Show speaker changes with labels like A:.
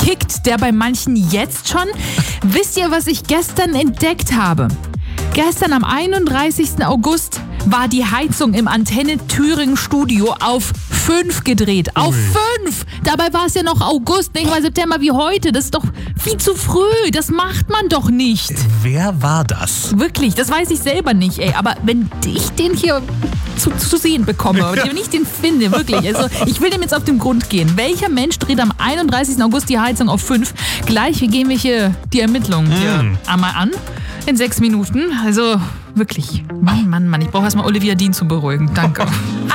A: kickt der bei manchen jetzt schon? Wisst ihr, was ich gestern entdeckt habe? Gestern am 31. August war die Heizung im Antenne Thüringen Studio auf 5 gedreht. Auf 5! Dabei war es ja noch August, nicht mal September wie heute. Das ist doch viel zu früh. Das macht man doch nicht.
B: Wer war das?
A: Wirklich, das weiß ich selber nicht, ey. Aber wenn ich den hier zu sehen bekomme, und wenn ich den finde, wirklich, also ich will dem jetzt auf den Grund gehen. Welcher Mensch dreht am 31. August die Heizung auf 5? Gleich, wir gehen hier die Ermittlungen hier einmal an. In 6 Minuten. Also wirklich. Mann. Ich brauche erstmal Olivia Dean zu beruhigen. Danke.